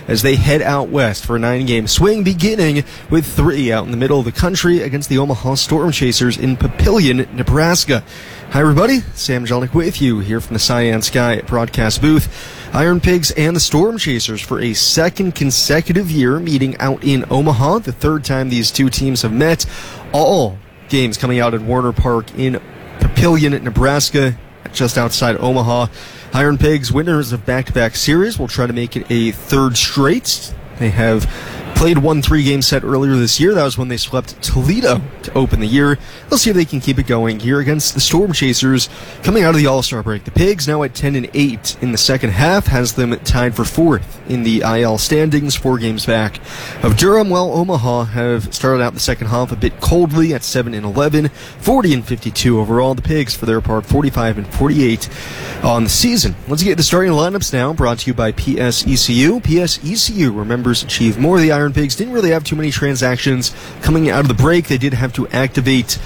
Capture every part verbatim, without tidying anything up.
as they head out west for a nine-game swing, beginning with three out in the middle of the country against the Omaha Storm Chasers in Papillion, Nebraska. Hi, everybody. Sam Jelinek with you here from the Cyan Sky broadcast booth. Iron Pigs and the Storm Chasers for a second consecutive year meeting out in Omaha, the third time these two teams have met. All games coming out at Warner Park in Papillion, Nebraska, just outside Omaha. Iron Pigs, winners of back-to-back series, will try to make it a third straight. They have played one three-game set earlier this year. That was when they swept Toledo to open the year. Let's see if they can keep it going here against the Storm Chasers coming out of the All-Star break. The Pigs, now at ten and eight in the second half, has them tied for fourth in the I L standings, four games back of Durham, while Omaha have started out the second half a bit coldly at seven and eleven, forty and fifty-two overall. The Pigs, for their part, forty-five and forty-eight on the season. Let's get the starting lineups now, brought to you by P S E C U. P S E C U, where members achieve more. The Iron Pigs didn't really have too many transactions coming out of the break. They did have to activate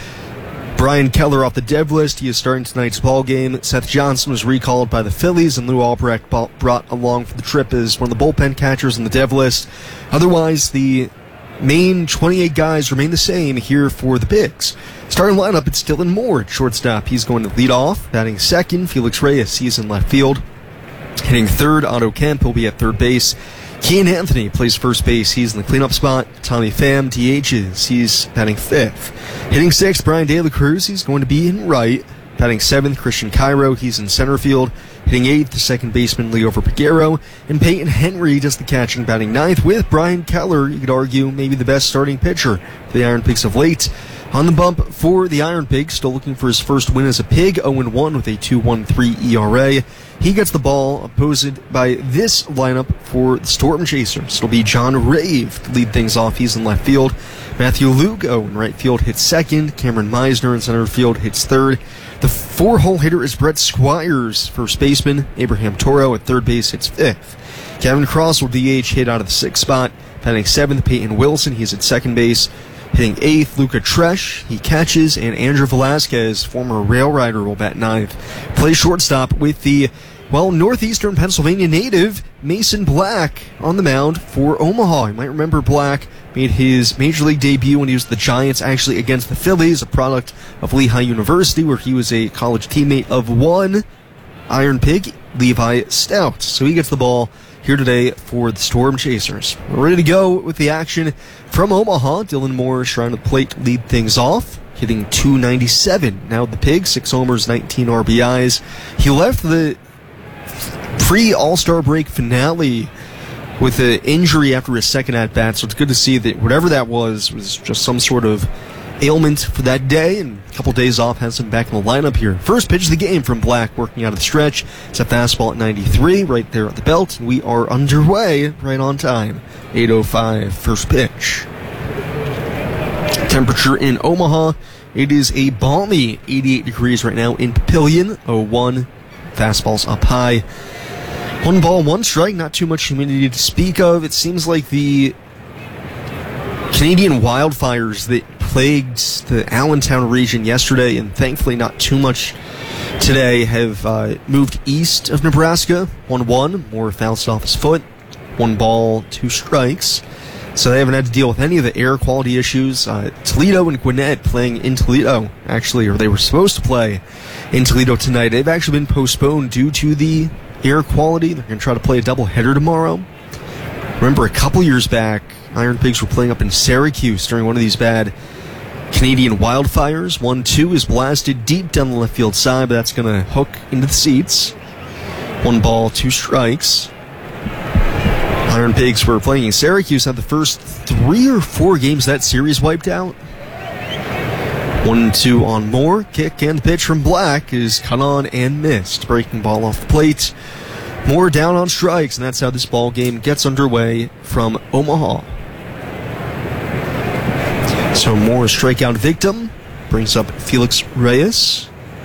Brian Keller off the dev list. He is starting tonight's ball game. Seth Johnson was recalled by the Phillies, and Lou Albrecht brought along for the trip as one of the bullpen catchers on the dev list. Otherwise, the main twenty-eight guys remain the same here for the Pigs. Starting lineup, it's Dylan Moore at shortstop. He's going to lead off. Batting second, Felix Reyes. He's in left field. Hitting third, Otto Kemp. He'll be at third base. Kean Anthony plays first base. He's in the cleanup spot. Tommy Pham D H's. He's batting fifth. Hitting sixth, Brian De La Cruz. He's going to be in right. Batting seventh, Christian Cairo. He's in center field. Hitting eighth, the second baseman, Leo Verpagero. And Peyton Henry does the catching, batting ninth, with Brian Keller, you could argue, maybe the best starting pitcher for the Iron Pigs of late. On the bump for the Iron Pigs, still looking for his first win as a Pig, oh and one with a two point one three E R A. He gets the ball opposed by this lineup for the Storm Chasers. It'll be John Rave to lead things off. He's in left field. Matthew Lugo in right field hits second. Cameron Meisner in center field hits third. The four-hole hitter is Brett Squires, first baseman. Abraham Toro at third base hits fifth. Kevin Cross will D H, hit out of the sixth spot. Batting seventh, Peyton Wilson. He's at second base. Hitting eighth, Luca Tresh. He catches, and Andrew Velasquez, former rail rider, will bat ninth. Plays shortstop with the, well, northeastern Pennsylvania native, Mason Black, on the mound for Omaha. You might remember Black made his major league debut when he was with the Giants, actually against the Phillies, a product of Lehigh University, where he was a college teammate of one Iron Pig, Levi Stout. So he gets the ball here today for the Storm Chasers. We're ready to go with the action from Omaha. Dylan Moore trying to plate to lead things off, hitting two ninety-seven. Now the Pigs, six homers, nineteen R B Is. He left the pre-All-Star break finale with an injury after his second at-bat, so it's good to see that whatever that was was just some sort of ailment for that day, and a couple days off has him back in the lineup here. First pitch of the game from Black, working out of the stretch. It's a fastball at ninety-three, right there at the belt. We are underway right on time. eight oh five, first pitch. Temperature in Omaha, it is a balmy eighty-eight degrees right now in Papillion. oh one, fastball's up high. One ball, one strike, not too much humidity to speak of. It seems like the Canadian wildfires that plagued the Allentown region yesterday, and thankfully not too much today, have uh, moved east of Nebraska. one one, Moore fouls off his foot. One ball, two strikes. So they haven't had to deal with any of the air quality issues. Uh, Toledo and Gwinnett playing in Toledo, actually, or they were supposed to play in Toledo tonight. They've actually been postponed due to the air quality. They're going to try to play a doubleheader tomorrow. Remember, a couple years back, Iron Pigs were playing up in Syracuse during one of these bad Canadian wildfires. one two is blasted deep down the left field side, but that's going to hook into the seats. One ball, two strikes. Iron Pigs were playing in Syracuse, had the first three or four games of that series wiped out. one two on Moore. Kick and the pitch from Black is cut on and missed. Breaking ball off the plate. Moore down on strikes, and that's how this ball game gets underway from Omaha. So Moore's strikeout victim brings up Felix Reyes.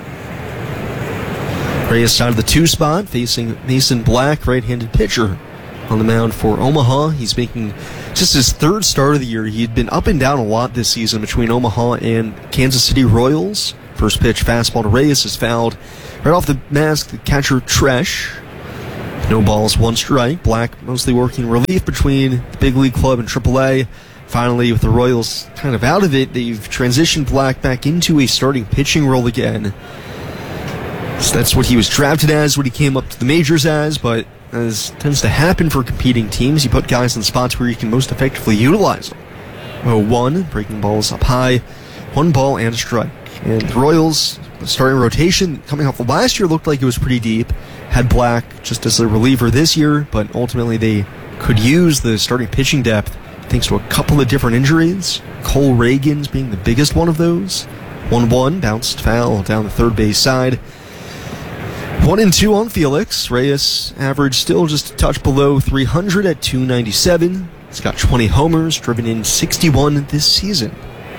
Reyes out of the two spot, facing Mason Black, right-handed pitcher on the mound for Omaha. He's making just his third start of the year. He'd been up and down a lot this season between Omaha and Kansas City Royals. First pitch fastball to Reyes is fouled right off the mask. The catcher Tresh No balls, one strike. Black mostly working relief between the big league club and triple A. Finally, with the Royals kind of out of it, they've transitioned Black back into a starting pitching role again. So that's what he was drafted as, what he came up to the majors as, but as tends to happen for competing teams, you put guys in spots where you can most effectively utilize them. oh one, breaking balls up high, one ball and a strike. And the Royals, the starting rotation coming off of last year, looked like it was pretty deep. Had Black just as a reliever this year, but ultimately they could use the starting pitching depth thanks to a couple of different injuries. Cole Reagans being the biggest one of those. one one, bounced foul down the third base side. one and two on Felix. Reyes averaged still just a touch below three hundred at two ninety-seven. He's got twenty homers, driven in sixty-one this season.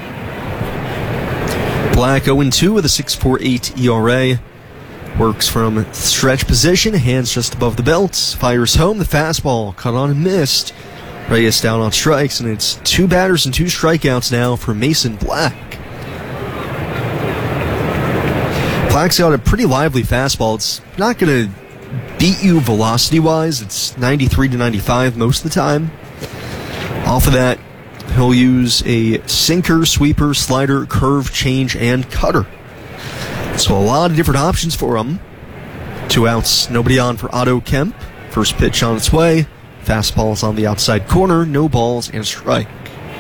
Black oh and two with a six point four eight E R A. Works from stretch position, hands just above the belt. Fires home the fastball, cut on and missed. Reyes down on strikes, and it's two batters and two strikeouts now for Mason Black. Black's got a pretty lively fastball. It's not going to beat you velocity-wise. It's ninety-three to ninety-five most of the time. Off of that, he'll use a sinker, sweeper, slider, curve, change, and cutter. So a lot of different options for him. Two outs, nobody on for Otto Kemp. First pitch on its way. Fastball's on the outside corner, no balls, and a strike.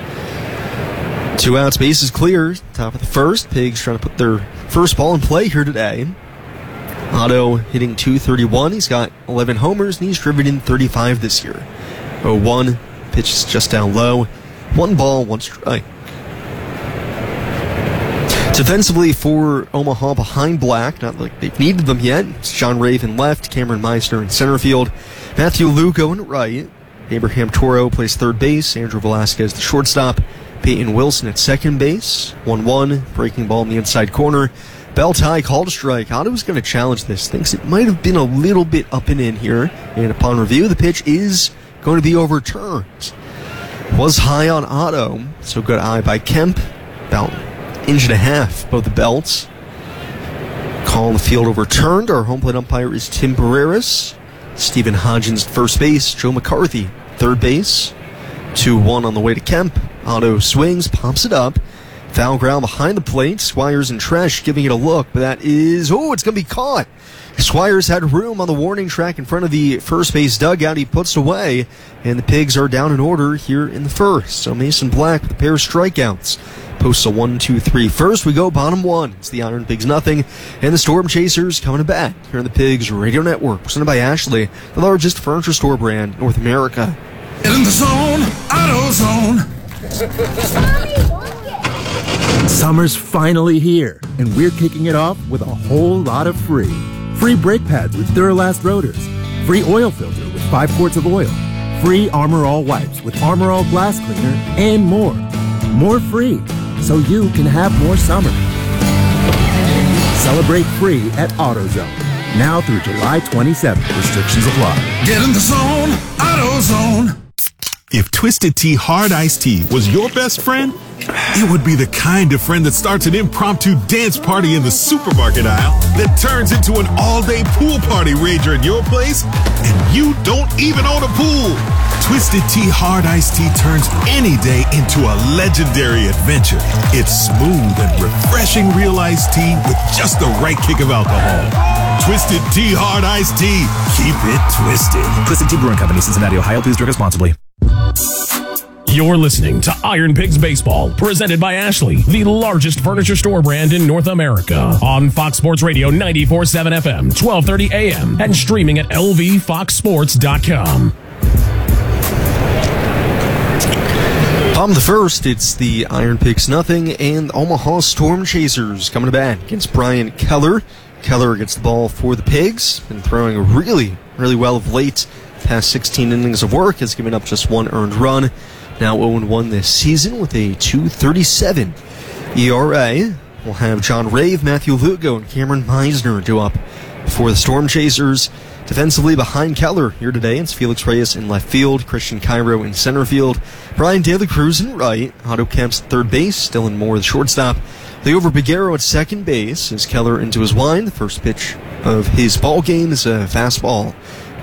Two outs, bases clear. Top of the first. Pigs trying to put their first ball in play here today. Otto hitting two thirty-one. He's got eleven homers, and he's driven in thirty-five this year. oh one, pitch is just down low. One ball, one strike. Defensively for Omaha behind Black, not like they've needed them yet. It's John Raven left, Cameron Meisner in center field, Matthew Lugo in right, Abraham Toro plays third base, Andrew Velasquez the shortstop, Peyton Wilson at second base, one one, breaking ball in the inside corner. Belt high, called a strike. Otto's going to challenge this. Thinks it might have been a little bit up and in here, and upon review, the pitch is going to be overturned. Was high on Otto, so good eye by Kemp. About inch and a half above the belts. Call on the field overturned. Our home plate umpire is Tim Barreras. Stephen Hodgins first base. Joe McCarthy third base. two one on the way to Kemp. Otto swings, pops it up. Foul ground behind the plate. Squires and Tresh giving it a look, but that is, oh, it's going to be caught. Squires had room on the warning track in front of the first base dugout. He puts it away, and the Pigs are down in order here in the first. So Mason Black with a pair of strikeouts. Posts a one two three first. We go bottom one. It's the Iron Pigs nothing. And the Storm Chasers coming to bat here on the Pigs Radio Network. Presented by Ashley, the largest furniture store brand in North America. Get in the zone, AutoZone. Summer's finally here, and we're kicking it off with a whole lot of free. Free brake pads with Duralast rotors. Free oil filter with five quarts of oil. Free Armor All wipes with Armor All glass cleaner, and more. More free, so you can have more summer. Celebrate free at AutoZone. Now through July twenty-seventh. Restrictions apply. Get in the zone, AutoZone. If Twisted Tea Hard Iced Tea was your best friend, it would be the kind of friend that starts an impromptu dance party in the supermarket aisle that turns into an all-day pool party rager at your place, and you don't even own a pool. Twisted Tea Hard Iced Tea turns any day into a legendary adventure. It's smooth and refreshing real iced tea with just the right kick of alcohol. Twisted Tea Hard Iced Tea. Keep it twisted. Twisted Tea Brewing Company, Cincinnati, Ohio. Please drink responsibly. You're listening to Iron Pigs Baseball, presented by Ashley, the largest furniture store brand in North America. On Fox Sports Radio ninety-four point seven F M, twelve thirty A M, and streaming at L V fox sports dot com. On the first, it's the Iron Pigs nothing and Omaha Storm Chasers coming to bat against Brian Keller. Keller gets the ball for the Pigs, been throwing really, really well of late. Past sixteen innings of work, has given up just one earned run. Now oh and one this season with a two thirty-seven E R A. We'll have John Rave, Matthew Lugo, and Cameron Meisner do up for the Storm Chasers. Defensively behind Keller here today, it's Felix Reyes in left field, Christian Cairo in center field, Brian De La Cruz in right, Otto Kemp's at third base, Dylan Moore the shortstop, Leo Verbigero at second base as Keller into his wind. The first pitch of his ball game is a fastball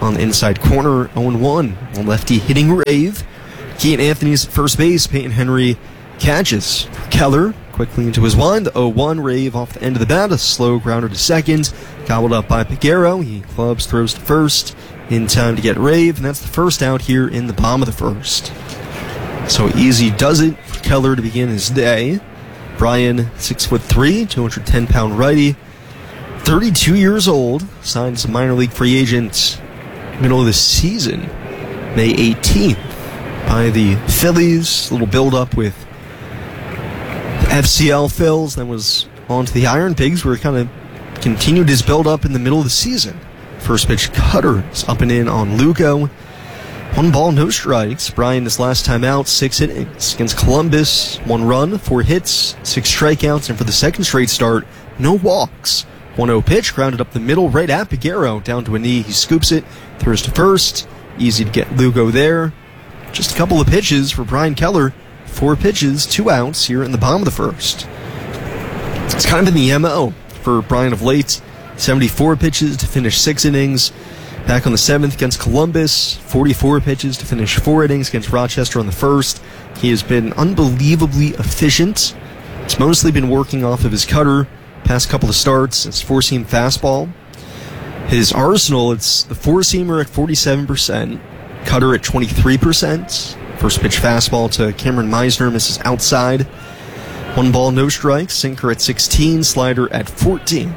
on the inside corner, oh and one. A lefty hitting Rave. Keaton Anthony's at first base. Peyton Henry catches. Keller quickly into his wind. The oh one. Rave off the end of the bat. A slow grounder to second. Gobbled up by Peguero. He clubs, throws to first in time to get Rave. And that's the first out here in the bottom of the first. So easy does it for Keller to begin his day. Brian, six foot three, two hundred ten pound righty, thirty-two years old, signed as a minor league free agent middle of the season, May eighteenth, by the Phillies. A little build-up with the F C L Phils, then was on to the Iron Pigs, where he kind of continued his build-up in the middle of the season. First pitch cutter is up and in on Lugo. One ball, no strikes. Brian, this last time out, six innings against Columbus. One run, four hits, six strikeouts, and for the second straight start, no walks. one oh pitch, grounded up the middle, right at Peguero. Down to a knee, he scoops it, throws to first. Easy to get Lugo there. Just a couple of pitches for Brian Keller. Four pitches, two outs here in the bottom of the first. It's kind of been the M O for Brian of late. seventy-four pitches to finish six innings. Back on the seventh against Columbus, forty-four pitches to finish four innings against Rochester on the first. He has been unbelievably efficient. It's mostly been working off of his cutter. Past couple of starts, it's four-seam fastball. His arsenal, it's the four-seamer at forty-seven percent, cutter at twenty-three percent. First pitch fastball to Cameron Meisner, misses outside. One ball, no strikes, sinker at sixteen, slider at fourteen.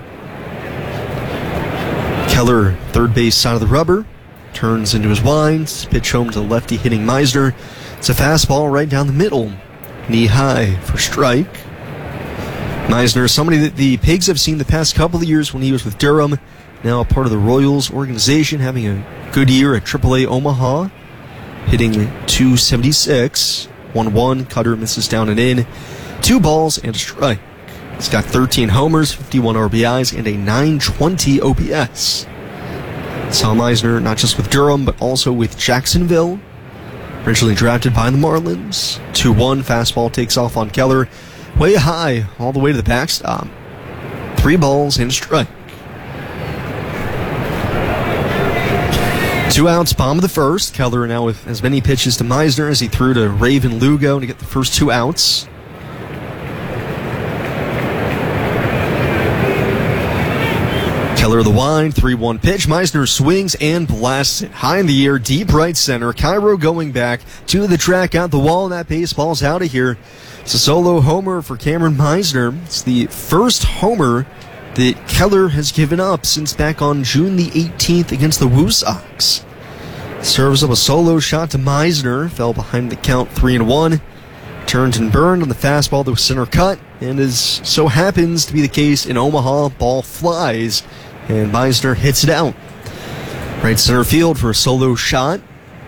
Keller, third base side of the rubber, turns into his winds, pitch home to the lefty hitting Meisner. It's a fastball right down the middle, knee high for strike. Meisner, somebody that the Pigs have seen the past couple of years when he was with Durham, now a part of the Royals organization, having a good year at triple A Omaha, hitting two seventy-six, one one, cutter misses down and in, two balls and a strike. He's got thirteen homers, fifty-one R B Is, and a nine twenty O P S. Saw Meisner not just with Durham, but also with Jacksonville. Originally drafted by the Marlins. two one, fastball takes off on Keller. Way high, all the way to the backstop. Three balls and a strike. Two outs, bottom of the first. Keller now with as many pitches to Meisner as he threw to Raven Lugo to get the first two outs. Keller the wind, three one pitch. Meisner swings and blasts it high in the air, deep right center. Cairo going back to the track, out the wall, and that baseball's out of here. It's a solo homer for Cameron Meisner. It's the first homer that Keller has given up since back on June the eighteenth against the Woo Sox. Serves up a solo shot to Meisner, fell behind the count three and one. Turned and burned on the fastball that was center cut, and as so happens to be the case in Omaha, ball flies, and Meisner hits it out. Right center field for a solo shot.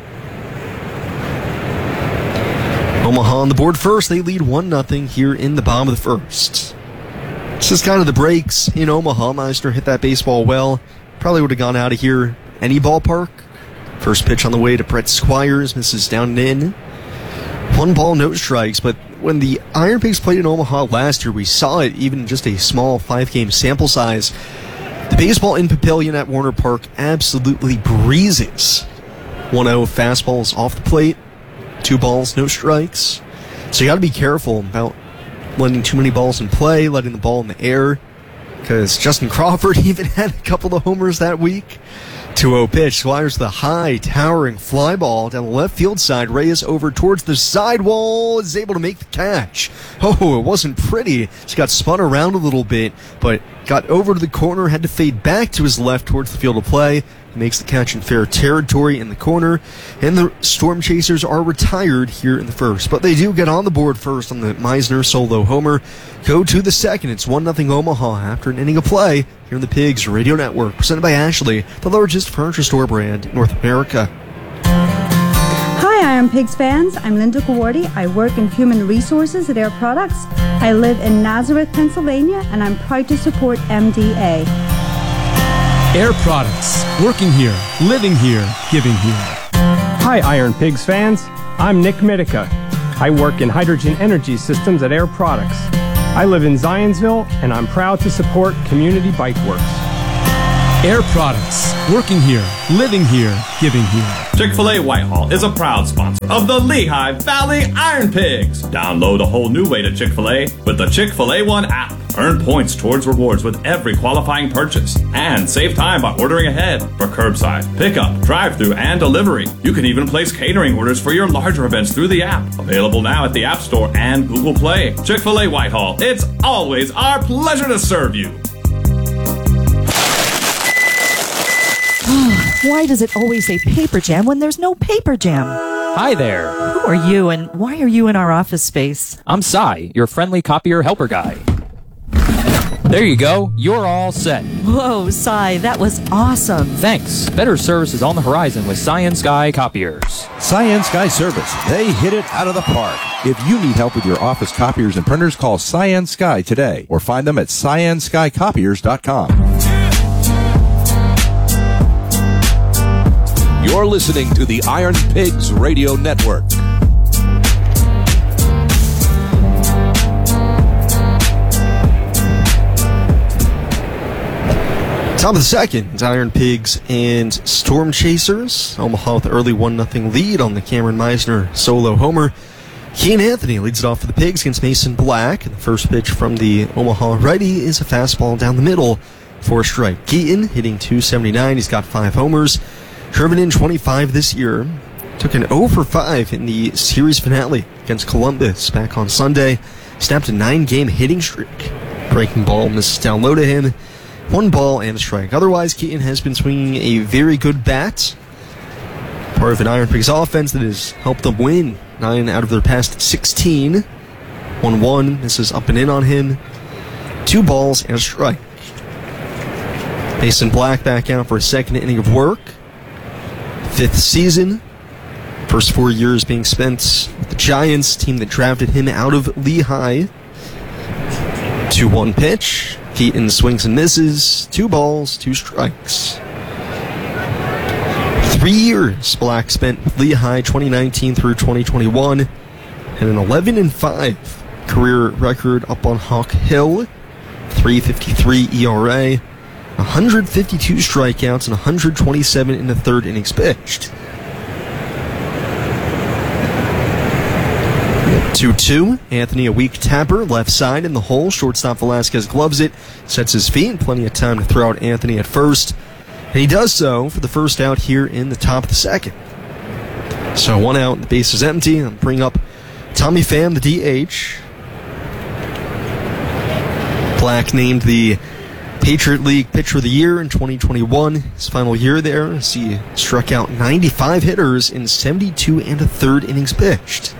Omaha on the board first. They lead one nothing here in the bottom of the first. It's just kind of the breaks in Omaha. Meisner hit that baseball well. Probably would have gone out of here any ballpark. First pitch on the way to Brett Squires, misses down and in. One ball, no strikes, but when the Iron Pigs played in Omaha last year, we saw it even in just a small five-game sample size. The baseball in Papillion at Warner Park absolutely breezes. one oh fastballs off the plate, two balls, no strikes. So you got to be careful about letting too many balls in play, letting the ball in the air, because Justin Crawford even had a couple of homers that week. two oh pitch, Squires the high, towering fly ball down the left field side. Reyes over towards the sidewall, is able to make the catch. Oh, it wasn't pretty. Just got spun around a little bit, but got over to the corner, had to fade back to his left towards the field of play. He makes the catch in fair territory in the corner, and the Storm Chasers are retired here in the first. But they do get on the board first on the Meisner solo homer. Go to the second. It's one nothing Omaha after an inning of play here in the Pigs Radio Network, presented by Ashley, the largest furniture store brand in North America. Hi, Iron Pigs fans. I'm Linda Gawardi. I work in human resources at Air Products. I live in Nazareth, Pennsylvania, and I'm proud to support M D A. Air Products. Working here, living here, giving here. Hi, Iron Pigs fans. I'm Nick Mitica. I work in hydrogen energy systems at Air Products. I live in Zionsville, and I'm proud to support Community Bike Works. Air Products. Working here, living here, giving here. Chick-fil-A Whitehall is a proud sponsor of the Lehigh Valley Iron Pigs. Download a whole new way to Chick-fil-A with the Chick-fil-A One app. Earn points towards rewards with every qualifying purchase. And save time by ordering ahead for curbside, pickup, drive-thru, and delivery. You can even place catering orders for your larger events through the app. Available now at the App Store and Google Play. Chick-fil-A Whitehall. It's always our pleasure to serve you. Why does it always say paper jam when there's no paper jam? Hi there. Who are you and why are you in our office space? I'm Cy, your friendly copier helper guy. There you go. You're all set. Whoa, Cy, that was awesome. Thanks. Better service is on the horizon with Cyan Sky Copiers. Cyan Sky Service. They hit it out of the park. If you need help with your office copiers and printers, call Cyan Sky today or find them at cyan sky copiers dot com. You're listening to the Iron Pigs Radio Network. Top of the second, it's Iron Pigs and Storm Chasers. Omaha with an early one nothing lead on the Cameron Meisner solo homer. Keaton Anthony leads it off for the Pigs against Mason Black. And the first pitch from the Omaha righty is a fastball down the middle for a strike. Keaton hitting two seventy-nine. He's got five homers. Driven in twenty-five this year. Took an oh for five in the series finale against Columbus back on Sunday. Snapped a nine-game hitting streak. Breaking ball misses down low to him. One ball and a strike. Otherwise, Keaton has been swinging a very good bat. Part of an Iron Pigs offense that has helped them win nine out of their past sixteen. one one misses up and in on him. Two balls and a strike. Mason Black back out for a second inning of work. Fifth season. First four years being spent with the Giants, team that drafted him out of Lehigh. two one pitch. Keaton swings and misses. Two balls, two strikes. Three years Black spent with Lehigh, twenty nineteen through twenty twenty-one. And an eleven and five career record up on Hawk Hill. three fifty-three E R A. one hundred fifty-two strikeouts and one hundred twenty-seven in the third innings pitched. two two. Anthony, a weak tapper, left side in the hole. Shortstop Velasquez gloves it, sets his feet, plenty of time to throw out Anthony at first. And he does so for the first out here in the top of the second. So one out, the base is empty. I'll bring up Tommy Pham, the D H. Black named the Patriot League Pitcher of the Year in twenty twenty-one. His final year there, as he struck out ninety-five hitters in seventy-two and a third innings pitched.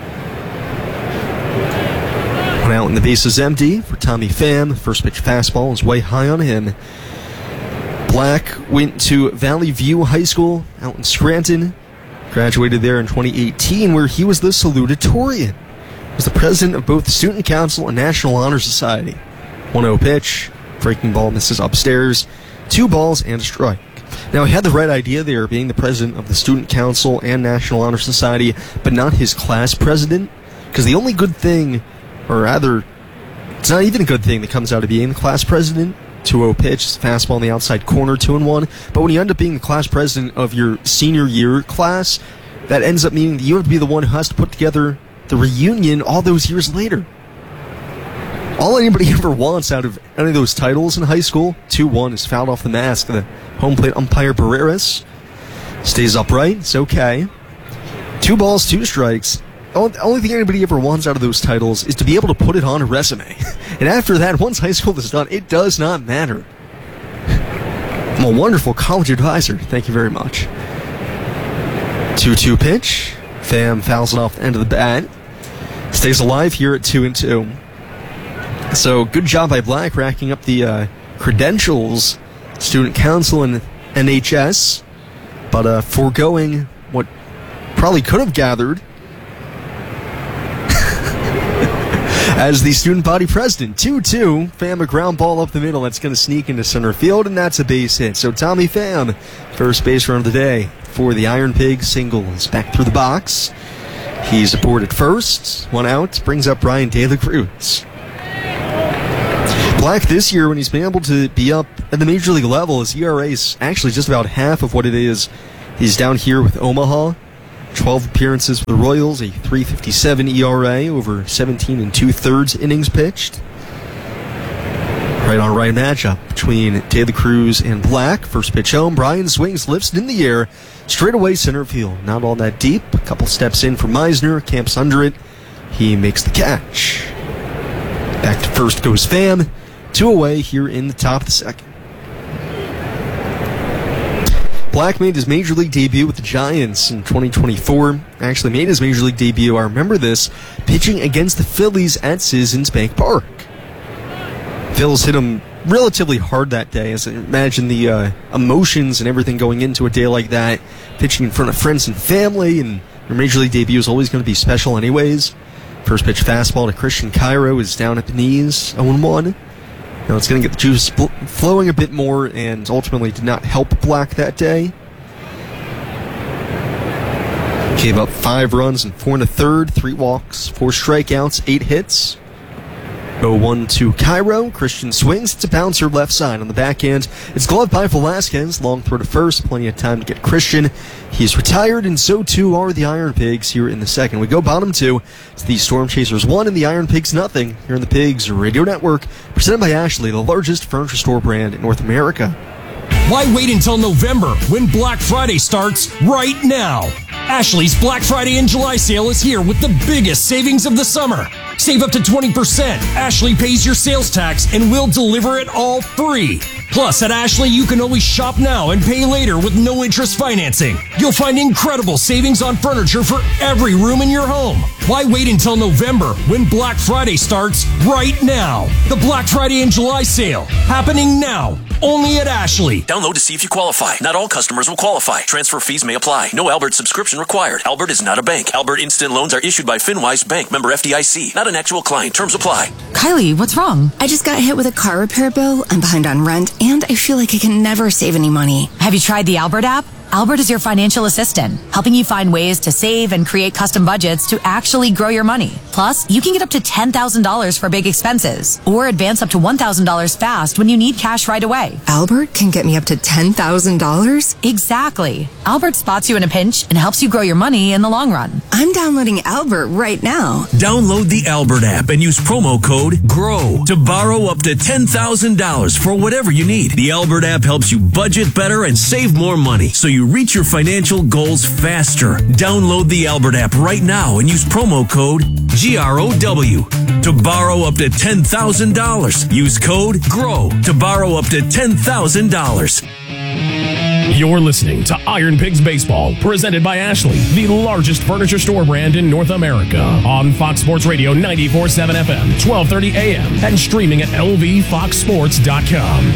One out and the base is empty for Tommy Pham. First pitch fastball is way high on him. Black went to Valley View High School out in Scranton. Graduated there in twenty eighteen, where he was the salutatorian. He was the president of both the Student Council and National Honor Society. one oh pitch. Breaking ball misses upstairs. Two balls and a strike. Now, he had the right idea there, being the president of the Student Council and National Honor Society, but not his class president. Because the only good thing, or rather, it's not even a good thing that comes out of being the class president. two oh pitch, fastball on the outside corner, two and one. But when you end up being the class president of your senior year class, that ends up meaning that you have to be the one who has to put together the reunion all those years later. All anybody ever wants out of any of those titles in high school, two one is fouled off the mask. The home plate umpire Barreras stays upright. It's okay. Two balls, two strikes. The only thing anybody ever wants out of those titles is to be able to put it on a resume. And after that, once high school is done, it does not matter. I'm a wonderful college advisor. Thank you very much. two two pitch. Pham fouls it off the end of the bat. Stays alive here at two and two. So, good job by Black racking up the uh, credentials, Student Council and N H S, but uh, foregoing what probably could have gathered as the student body president. two two, Pham, a ground ball up the middle that's going to sneak into center field, and that's a base hit. So Tommy Pham, first base run of the day for the Iron Pigs. Singles back through the box. He's aboard at first. One out, brings up Brian De La Cruz. Black this year, when he's been able to be up at the major league level, his E R A is actually just about half of what it is. He's down here with Omaha. twelve appearances for the Royals, a three fifty-seven E R A over seventeen and two-thirds innings pitched. Right on right matchup between De La Cruz and Black. First pitch home, Brian swings, lifts it in the air, straight away center field. Not all that deep. A couple steps in for Meisner, camps under it. He makes the catch. Back to first goes Pham. Two away here in the top of the second. Black made his major league debut with the Giants in twenty twenty-four. Actually made his major league debut, I remember this, pitching against the Phillies at Citizens Bank Park. Phils hit him relatively hard that day. As I imagine the uh, emotions and everything going into a day like that, pitching in front of friends and family, and your major league debut is always going to be special anyways. First pitch fastball to Christian Cairo is down at the knees, oh one. Now it's going to get the juice flowing a bit more, and ultimately did not help Black that day. Gave up five runs and four and a third, three walks, four strikeouts, eight hits. oh one to Cairo. Christian swings. It's a bouncer left side on the backhand. It's gloved by Velasquez. Long throw to first. Plenty of time to get Christian. He's retired, and so too are the Iron Pigs here in the second. We go bottom two. It's the Storm Chasers one and the Iron Pigs nothing here in the Pigs Radio Network. Presented by Ashley, the largest furniture store brand in North America. Why wait until November when Black Friday starts right now? Ashley's Black Friday and July sale is here with the biggest savings of the summer. Save up to twenty percent. Ashley pays your sales tax and will deliver it all free. Plus, at Ashley, you can always shop now and pay later with no interest financing. You'll find incredible savings on furniture for every room in your home. Why wait until November when Black Friday starts right now? The Black Friday and July sale happening now. Only at Ashley. Download to see if you qualify. Not all customers will qualify. Transfer fees may apply. No Albert subscription required. Albert is not a bank. Albert Instant Loans are issued by FinWise Bank, member F D I C. Not an actual client. Terms apply. Kylie, what's wrong? I just got hit with a car repair bill. I'm behind on rent, and I feel like I can never save any money. Have you tried the Albert app? Albert is your financial assistant, helping you find ways to save and create custom budgets to actually grow your money. Plus, you can get up to ten thousand dollars for big expenses, or advance up to one thousand dollars fast when you need cash right away. Albert can get me up to ten thousand dollars? Exactly. Albert spots you in a pinch and helps you grow your money in the long run. I'm downloading Albert right now. Download the Albert app and use promo code GROW to borrow up to ten thousand dollars for whatever you need. The Albert app helps you budget better and save more money, so you reach your financial goals faster. Download the Albert app right now and use promo code G R O W to borrow up to ten thousand dollars. Use code GROW to borrow up to ten thousand dollars. You're listening to Iron Pigs Baseball, presented by Ashley, the largest furniture store brand in North America. On Fox Sports Radio ninety-four point seven F M, twelve thirty A M, and streaming at L V fox sports dot com.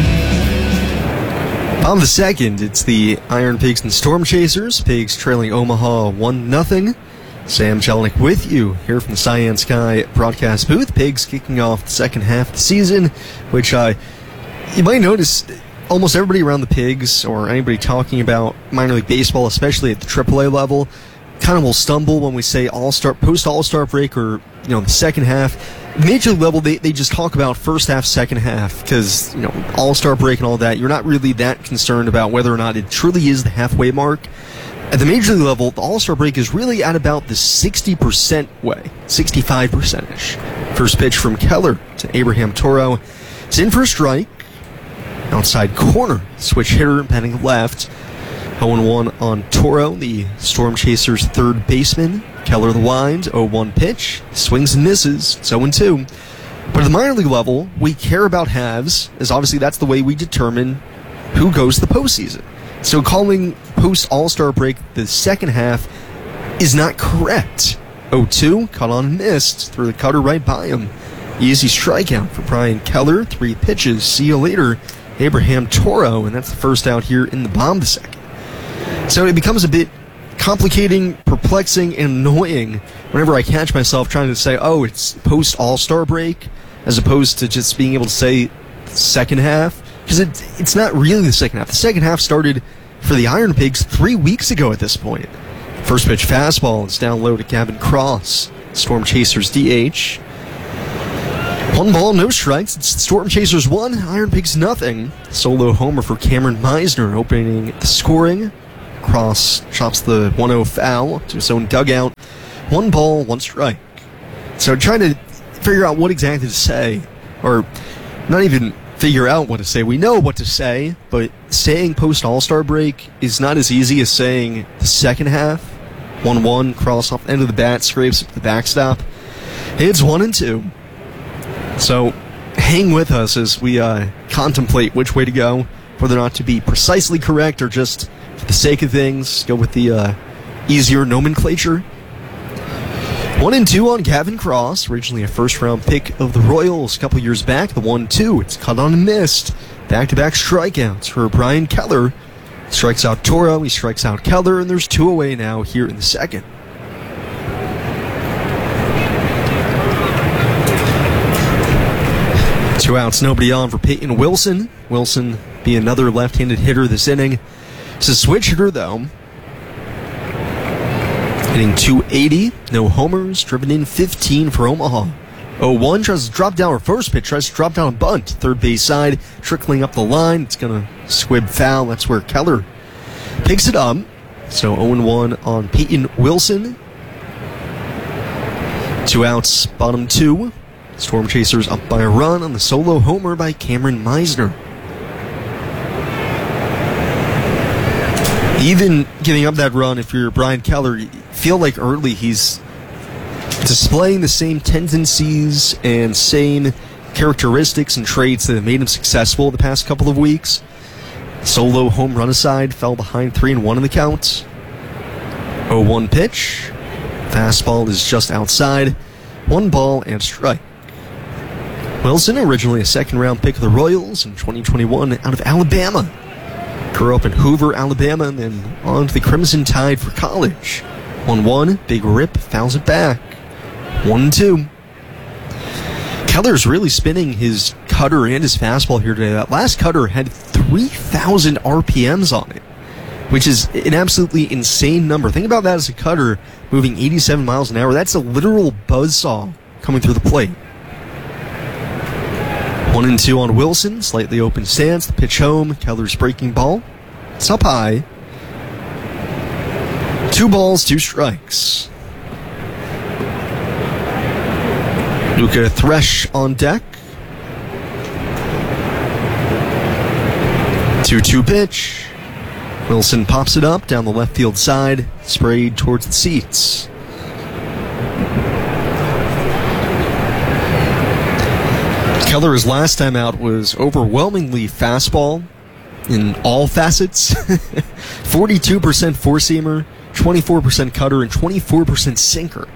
On the second, it's the Iron Pigs and Storm Chasers. Pigs trailing Omaha one nothing. Sam Jelinek with you here from the Cyan Sky broadcast booth. Pigs kicking off the second half of the season, which uh, you might notice almost everybody around the Pigs, or anybody talking about minor league baseball, especially at the triple A level, kind of will stumble when we say all-star, post-all-star break, or you know the second half. Major league level, they, they just talk about first half, second half, because, you know, all-star break and all that, you're not really that concerned about whether or not it truly is the halfway mark. At the major league level, the all-star break is really at about the sixty percent way, sixty-five percent-ish. First pitch from Keller to Abraham Toro. It's in for a strike. Outside corner, switch hitter, batting left. oh one on Toro, the Storm Chasers' third baseman. Keller the wind, oh one pitch, swings and misses, it's oh two. But at the minor league level, we care about halves, as obviously that's the way we determine who goes to the postseason. So calling post-All-Star break the second half is not correct. oh two, caught on and missed, threw the cutter right by him. Easy strikeout for Brian Keller, three pitches, see you later, Abraham Toro, and that's the first out here in the bottom of the second. So it becomes a bit complicating, perplexing, and annoying whenever I catch myself trying to say, oh, it's post-All-Star break, as opposed to just being able to say second half, because it, it's not really the second half. The second half started for the Iron Pigs three weeks ago at this point. First pitch fastball is down low to Gavin Cross, Storm Chasers D H. One ball, no strikes. It's Storm Chasers one, Iron Pigs nothing. Solo homer for Cameron Meisner, opening the scoring. Cross chops the one oh foul to his own dugout. One ball, one strike. So trying to figure out what exactly to say, or not even figure out what to say. We know what to say, but saying post All-Star break is not as easy as saying the second half. one one, cross off the end of the bat, scrapes up the backstop. It's one and two. So hang with us as we uh, contemplate which way to go, whether or not to be precisely correct or just for the sake of things, go with the uh, easier nomenclature. One and two on Gavin Cross, originally a first-round pick of the Royals a couple years back. The one two, it's cut on and missed. Back-to-back strikeouts for Brian Keller. Strikes out Toro, he strikes out Keller, and there's two away now here in the second. Two outs, nobody on for Peyton Wilson. Wilson be another left-handed hitter this inning. It's a switch hitter, though. Hitting two eighty, no homers, driven in fifteen for Omaha. oh one tries to drop down her first pitch, tries to drop down a bunt. Third base side, trickling up the line. It's going to squib foul. That's where Keller picks it up. So oh one on Peyton Wilson. Two outs, bottom two. Storm Chasers up by a run on the solo homer by Cameron Meisner. Even giving up that run, if you're Brian Keller, you feel like early he's displaying the same tendencies and same characteristics and traits that have made him successful the past couple of weeks. Solo home run aside, fell behind three and one in the count. oh one pitch. Fastball is just outside. One ball and strike. Wilson, originally a second-round pick of the Royals in twenty twenty-one out of Alabama. Grew up in Hoover, Alabama, and then on to the Crimson Tide for college. one one, big rip, fouls it back. one two. Keller's really spinning his cutter and his fastball here today. That last cutter had three thousand R P Ms on it, which is an absolutely insane number. Think about that as a cutter moving eighty-seven miles an hour. That's a literal buzzsaw coming through the plate. One and two on Wilson, slightly open stance, the pitch home, Keller's breaking ball. It's up high. Two balls, two strikes. Luca Thresh on deck. two two pitch. Wilson pops it up down the left field side, sprayed towards the seats. Keller's last time out was overwhelmingly fastball in all facets. forty-two percent four-seamer, twenty-four percent cutter, and twenty-four percent sinker.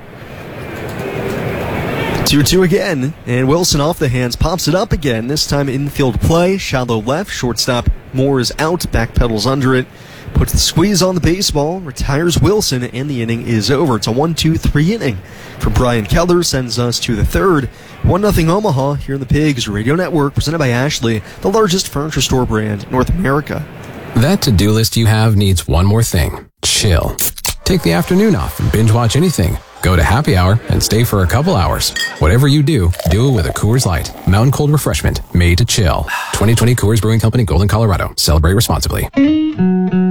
two two again, and Wilson off the hands, pops it up again, this time infield play, shallow left, shortstop Moore is out, backpedals under it, puts the squeeze on the baseball, retires Wilson, and the inning is over. It's a one two three inning for Brian Keller, sends us to the third. one nothing Omaha here in the Pigs Radio Network, presented by Ashley, the largest furniture store brand in North America. That to-do list you have needs one more thing. Chill. Take the afternoon off and binge watch anything. Go to happy hour and stay for a couple hours. Whatever you do, do it with a Coors Light. Mountain cold refreshment made to chill. twenty twenty Coors Brewing Company, Golden, Colorado. Celebrate responsibly.